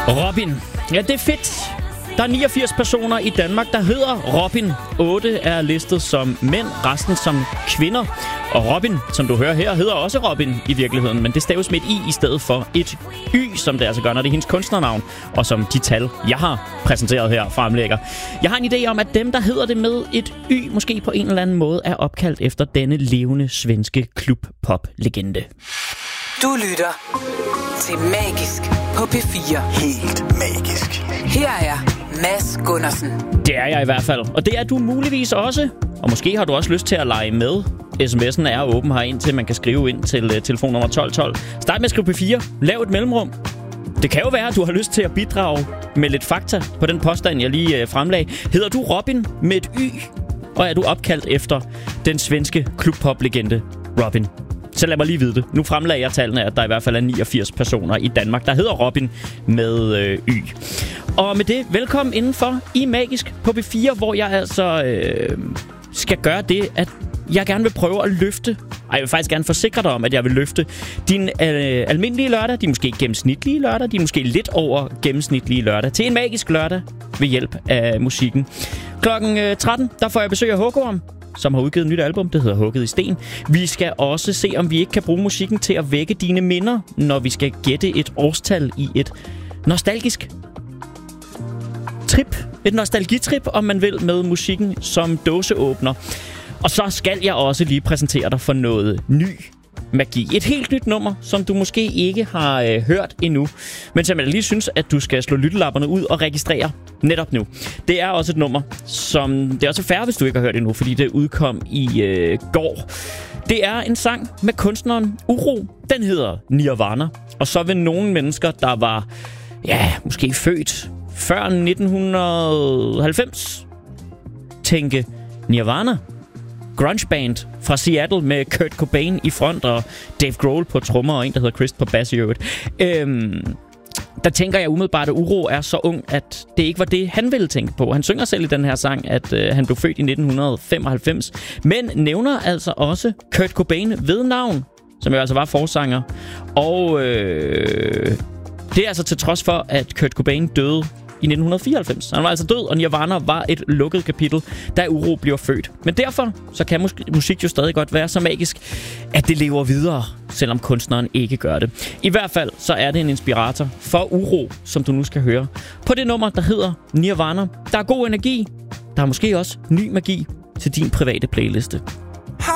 Robin. Ja, det er fedt. Der er 89 personer i Danmark, der hedder Robin. 8 er listet som mænd, resten som kvinder. Og Robin, som du hører her, hedder også Robin i virkeligheden, men det staves med et i stedet for et y, som det altså gør, når det er hendes kunstnernavn, og som de tal, jeg har præsenteret her, fremlægger. Jeg har en idé om, at dem, der hedder det med et y, måske på en eller anden måde er opkaldt efter denne levende svenske klub-pop-legende. Du lytter til Magisk på P4. Helt magisk. Her er Mads Gundersen. Det er jeg i hvert fald, og det er du muligvis også. Og måske har du også lyst til at lege med. SMS'en er åben herind til, man kan skrive ind til telefonnummer 1212. Start med at skrive P4. Lav et mellemrum. Det kan jo være, at du har lyst til at bidrage med lidt fakta på den påstand, jeg lige fremlagde. Hedder du Robin med et y, og er du opkaldt efter den svenske klub-pop-legende Robin? Så lad mig lige vide det. Nu fremlagde jeg tallene, at der i hvert fald er 89 personer i Danmark, der hedder Robin med y. Og med det, velkommen indenfor i Magisk på P4, hvor jeg altså skal gøre det, at jeg gerne vil prøve at løfte. Jeg vil faktisk gerne forsikre dig om, at jeg vil løfte din almindelige lørdag, de måske gennemsnitlige lørdag, de måske lidt over gennemsnitlige lørdag, til en magisk lørdag ved hjælp af musikken. Klokken 13, der får jeg besøg af Håkon, som har udgivet et nyt album, det hedder Hugget i Sten. Vi skal også se, om vi ikke kan bruge musikken til at vække dine minder, når vi skal gætte et årstal i et nostalgisk trip. Et nostalgitrip, om man vil, med musikken som dåseåbner. Og så skal jeg også lige præsentere dig for noget ny magi. Et helt nyt nummer, som du måske ikke har hørt endnu, men som jeg lige synes, at du skal slå lyttelapperne ud og registrere netop nu. Det er også et nummer, som det er også fair, hvis du ikke har hørt endnu, fordi det udkom i går. Det er en sang med kunstneren Uro. Den hedder Nirvana. Og så vil nogle mennesker, der var måske født før 1990, tænke Nirvana. Grunge-band fra Seattle med Kurt Cobain i front og Dave Grohl på trommer og en, der hedder Chris på bass i øvrigt. Der tænker jeg umiddelbart, at Uro er så ung, at det ikke var det, han ville tænke på. Han synger selv i den her sang, at han blev født i 1995, men nævner altså også Kurt Cobain ved navn, som jo altså var forsanger. Og det er altså til trods for, at Kurt Cobain døde i 1994. Han var altså død, og Nirvana var et lukket kapitel, da Uro bliver født. Men derfor så kan musik jo stadig godt være så magisk, at det lever videre, selvom kunstneren ikke gør det. I hvert fald så er det en inspirator for Uro, som du nu skal høre på det nummer, der hedder Nirvana. Der er god energi. Der er måske også ny magi til din private playliste.